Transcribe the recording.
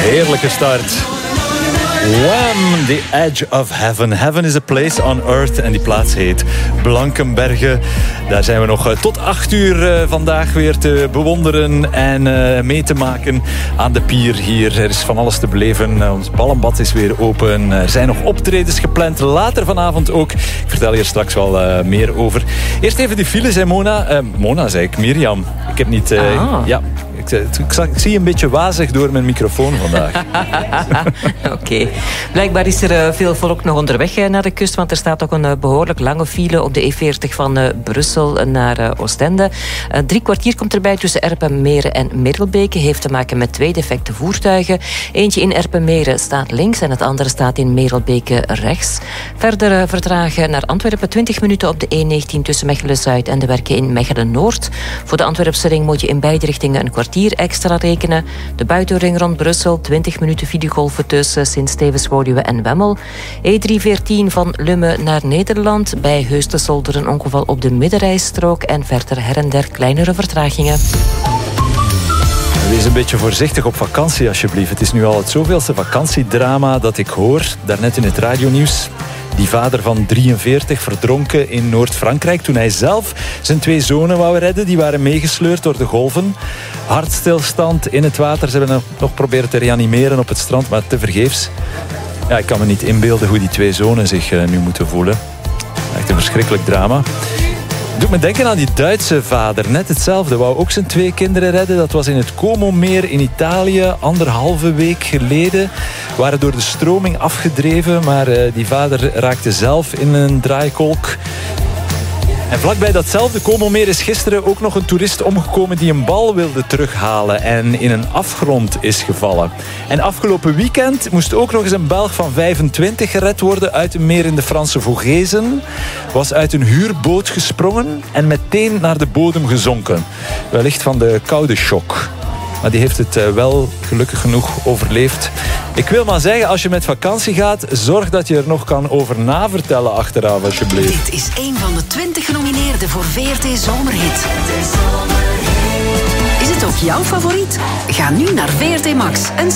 Heerlijke start. Wham! The Edge of Heaven. Heaven is a place on earth. En die plaats heet Blankenberge. Daar zijn we nog tot 8:00 vandaag weer te bewonderen en mee te maken aan de pier hier. Er is van alles te beleven. Ons ballenbad is weer open. Er zijn nog optredens gepland. Later vanavond ook. Ik vertel hier straks wel meer over. Eerst even die files, hè, Mona. Mona, zei ik. Mirjam. Ik heb niet... Ja. Ik zie je een beetje wazig door mijn microfoon vandaag. Oké. Blijkbaar is er veel volk nog onderweg naar de kust, want er staat ook een behoorlijk lange file op de E40 van Brussel naar Oostende. 3 kwartier komt erbij tussen Erpenmeren en Merelbeke. Heeft te maken met 2 defecte voertuigen. Eentje in Erpenmeren staat links en het andere staat in Merelbeke rechts. Verder vertragen naar Antwerpen 20 minuten op de E19 tussen Mechelen-Zuid en de werken in Mechelen-Noord. Voor de Antwerpse ring moet je in beide richtingen een kwartier extra rekenen. De buitenring rond Brussel, 20 minuten videogolven tussen Sint-Stevens-Woluwe en Wemmel. E314 van Lummen naar Nederland. Bij Heusden-Zolder een ongeval op de middenrijstrook en verder her en der kleinere vertragingen. Wees een beetje voorzichtig op vakantie, alsjeblieft. Het is nu al het zoveelste vakantiedrama dat ik hoor, daarnet in het radionieuws. Die vader van 43 verdronken in Noord-Frankrijk toen hij zelf zijn 2 zonen wou redden. Die waren meegesleurd door de golven. Hartstilstand in het water. Ze hebben nog proberen te reanimeren op het strand, maar tevergeefs. Ja, ik kan me niet inbeelden hoe die 2 zonen zich nu moeten voelen. Echt een verschrikkelijk drama. Doet me denken aan die Duitse vader. Net hetzelfde. Wou ook zijn 2 kinderen redden. Dat was in het Como-meer in Italië. 1,5 week geleden. Waren door de stroming afgedreven. Maar die vader raakte zelf in een draaikolk. En vlakbij datzelfde Como-meer is gisteren ook nog een toerist omgekomen die een bal wilde terughalen en in een afgrond is gevallen. En afgelopen weekend moest ook nog eens een Belg van 25 gered worden uit een meer in de Franse Vogezen. Was uit een huurboot gesprongen en meteen naar de bodem gezonken. Wellicht van de koude shock. Maar die heeft het wel gelukkig genoeg overleefd. Ik wil maar zeggen, als je met vakantie gaat, zorg dat je er nog kan over navertellen achteraf, alsjeblieft. Dit is een van de 20 genomineerden voor VRT Zomerhit. Is het ook jouw favoriet? Ga nu naar VRT Max en